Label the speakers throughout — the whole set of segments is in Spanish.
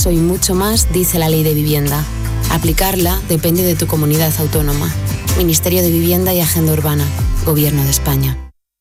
Speaker 1: eso y mucho más dice la Ley de Vivienda. Aplicarla depende de tu comunidad autónoma. Ministerio de Vivienda y Agenda Urbana. Gobierno de España.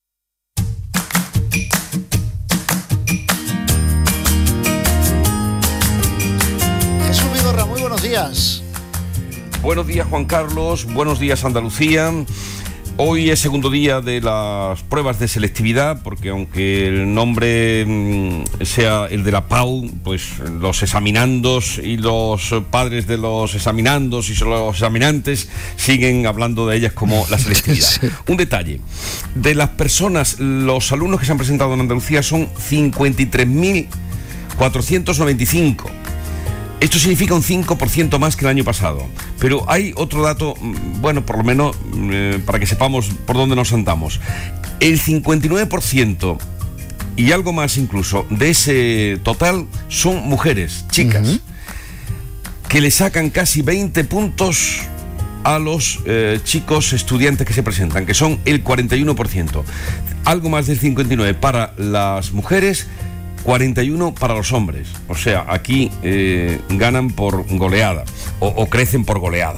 Speaker 2: Jesús Vigorra, muy buenos días.
Speaker 3: Buenos días, Juan Carlos. Buenos días, Andalucía. Hoy es segundo día de las pruebas de selectividad, porque aunque el nombre sea el de la PAU, pues los examinandos y los padres de los examinandos y los examinantes siguen hablando de ellas como la selectividad. Sí. Un detalle, de las personas, los alumnos que se han presentado en Andalucía son 53.495. Esto significa un 5% más que el año pasado. Pero hay otro dato, bueno, por lo menos para que sepamos por dónde nos andamos. El 59% y algo más incluso de ese total son mujeres, chicas, que le sacan casi 20 puntos a los chicos estudiantes que se presentan, que son el 41%. Algo más del 59% para las mujeres, 41 para los hombres. O sea, aquí ganan por goleada o crecen por goleada.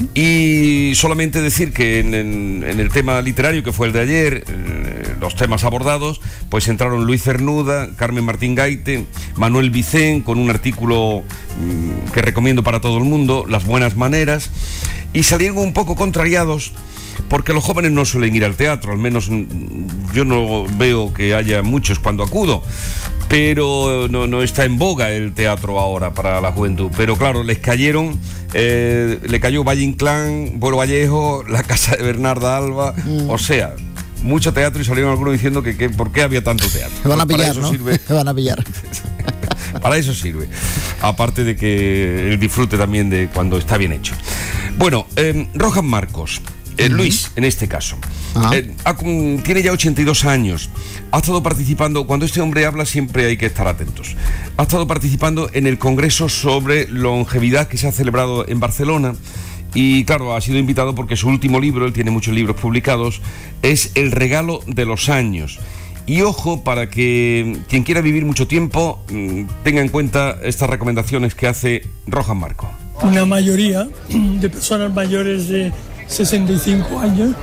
Speaker 3: Y solamente decir que en el tema literario, que fue el de ayer, los temas abordados, pues entraron Luis Cernuda, Carmen Martín Gaite, Manuel Vicén, con un artículo que recomiendo para todo el mundo, Las buenas maneras, y salieron un poco contrariados porque los jóvenes no suelen ir al teatro, al menos yo no veo que haya muchos cuando acudo, pero no está en boga el teatro ahora para la juventud. Pero claro, le cayó Valle Inclán, Pueblo Vallejo, la casa de Bernarda Alba, o sea, mucho teatro, y salieron algunos diciendo que por qué había tanto teatro.
Speaker 2: Te van a pillar, ¿no? Te van a pillar.
Speaker 3: Para eso sirve, aparte de que el disfrute también de cuando está bien hecho. Bueno, Rojas Marcos, Luis, en este caso, tiene ya 82 años, ha estado participando, cuando este hombre habla siempre hay que estar atentos, ha estado participando en el Congreso sobre Longevidad que se ha celebrado en Barcelona, y claro, ha sido invitado porque su último libro, él tiene muchos libros publicados, es El regalo de los años. Y ojo, para que quien quiera vivir mucho tiempo tenga en cuenta estas recomendaciones que hace Rojas Marcos.
Speaker 4: Una mayoría de personas mayores de 65 años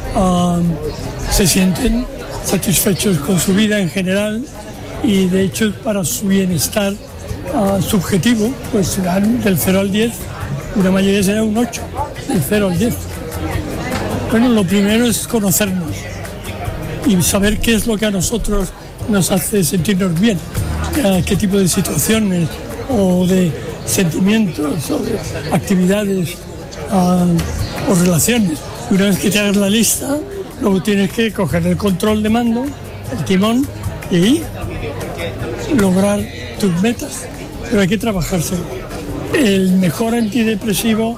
Speaker 4: se sienten satisfechos con su vida en general, y de hecho para su bienestar subjetivo pues serán del 0 al 10, una mayoría será un 8, del 0 al 10. Bueno, lo primero es conocernos y saber qué es lo que a nosotros nos hace sentirnos bien, qué tipo de situaciones o de sentimientos o de actividades o relaciones. Y una vez que te hagas la lista, luego tienes que coger el control de mando, el timón, y lograr tus metas. Pero hay que trabajarse. El mejor antidepresivo...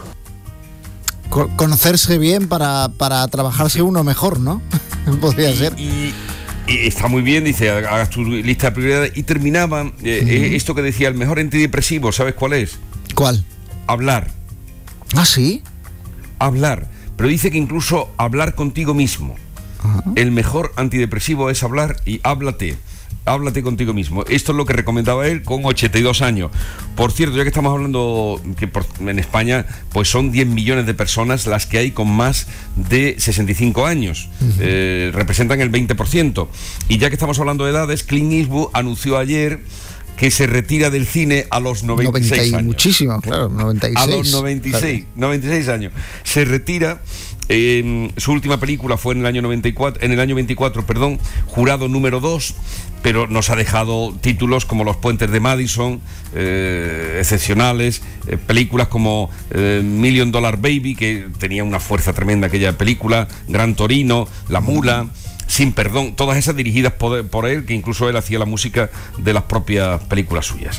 Speaker 2: Conocerse bien para trabajarse uno mejor, ¿no? Podría ser.
Speaker 3: Y está muy bien, dice, hagas tu lista de prioridades. Y terminaba esto que decía, el mejor antidepresivo, ¿sabes cuál es?
Speaker 2: ¿Cuál?
Speaker 3: Hablar.
Speaker 2: ¿Ah, sí?
Speaker 3: Hablar. Pero dice que incluso hablar contigo mismo. El mejor antidepresivo es hablar, y háblate contigo mismo. Esto es lo que recomendaba él con 82 años. Por cierto, ya que estamos hablando que en España pues son 10 millones de personas las que hay con más de 65 años. Representan el 20%. Y ya que estamos hablando de edades, Clint Eastwood anunció ayer que se retira del cine a los 96 años.
Speaker 2: Muchísimo, claro, 96.
Speaker 3: A los 96, claro. 96 años. Se retira. Su última película fue en el año 24, Jurado número 2, pero nos ha dejado títulos como Los puentes de Madison, excepcionales, películas como Million Dollar Baby, que tenía una fuerza tremenda aquella película, Gran Torino, La Mula, Sin Perdón, todas esas dirigidas por él, que incluso él hacía la música de las propias películas suyas.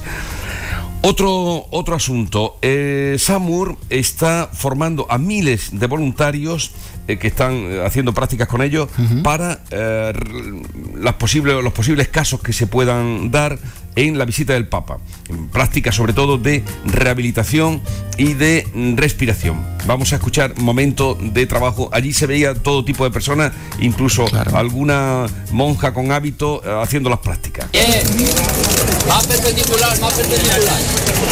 Speaker 3: Otro asunto, SAMUR está formando a miles de voluntarios que están haciendo prácticas con ellos para los posibles casos que se puedan dar en la visita del Papa. Prácticas sobre todo de rehabilitación y de respiración. Vamos a escuchar momento de trabajo. Allí se veía todo tipo de personas, incluso alguna monja con hábito haciendo las prácticas.
Speaker 5: Más perpendicular.